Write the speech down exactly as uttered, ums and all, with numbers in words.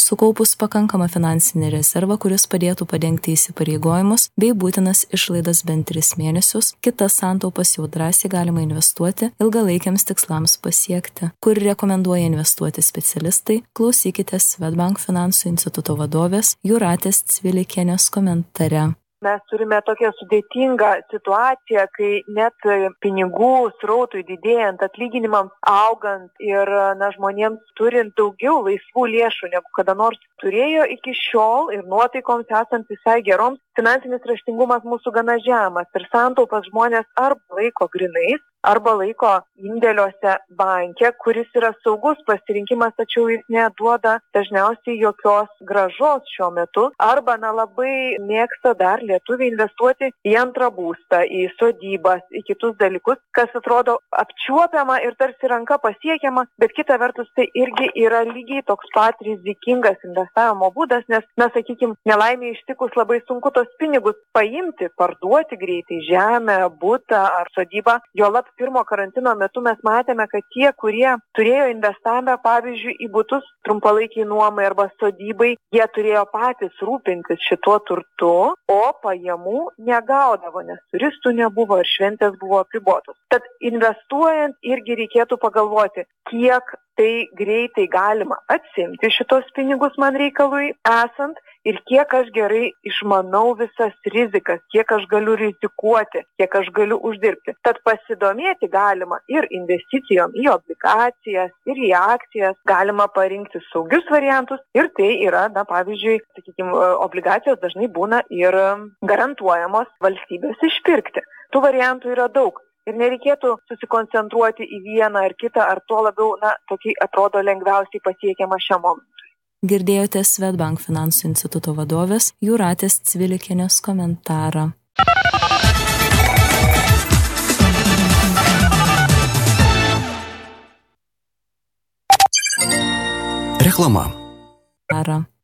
Sukaupus pakankamą finansinį rezervą, kuris padėtų padengti įsipareigojimus bei būtinas išlaidas bent tris mėnesius, kitas santaupas jau drąsiai galima investuoti ilgalaikiams tikslams pasiekti. Kur rekomenduoja investuoti specialistai, klausykite Swedbank finansų instituto vadovės Jūratės Cvilikienės komentare. Mes turime tokią sudėtingą situaciją, kai net pinigų srautui didėjant, atlyginimams augant ir na, žmonėms turint daugiau laisvų lėšų negu kada nors turėjo iki šiol ir nuotaikoms esant visai geroms, finansinis raštingumas mūsų gana žemas ir santaupas žmonės arba laiko grinais, arba laiko indėliuose banke, kuris yra saugus pasirinkimas, tačiau jis neduoda dažniausiai jokios grąžos šiuo metu, arba na, labai mėgsta dar lietuviai investuoti į antrą būstą, į sodybas, į kitus dalykus, kas atrodo apčiuopiama ir tarsi ranka pasiekiama, bet kita vertus tai irgi yra lygiai toks pat rizikingas investavimo būdas, nes, na, sakykime, nelaimė ištikus labai sunku tos pinigus paimti, parduoti greitai žemę, butą ar sodybą. Juolab pirmo karantino metu mes matėme, kad tie, kurie turėjo investavę, pavyzdžiui, į butus trumpalaikiai nuomai arba sodybai, jie turėjo patys rūpintis šituo turtu, o pajamų negaudavo, nes turistų nebuvo ir šventės buvo apribotos. Tad investuojant irgi reikėtų pagalvoti, kiek tai greitai galima atsimti šitos pinigus man reikalui esant ir kiek aš gerai išmanau visas rizikas, kiek aš galiu rizikuoti, kiek aš galiu uždirbti. Tad pasidomėti galima ir investicijom į obligacijas, ir į akcijas, galima parinkti saugius variantus ir tai yra, na, pavyzdžiui, sakykime, obligacijos dažnai būna ir garantuojamos valstybės išpirkti. Tų variantų yra daug. Ir nereikėtų susikoncentruoti į vieną ar kitą, ar tuo labiau, na, tokiai atrodo lengviausiai pasiekiama šiam momentui. Girdėjote Swedbank finansų instituto vadovės Jūratės Cvilikienės komentarą. Reklama. Ara.